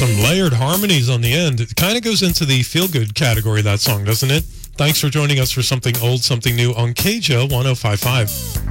some layered harmonies on the end. It kind of goes into the feel-good category, that song, doesn't it? Thanks for joining us for Something Old, Something New on KJO 105.5.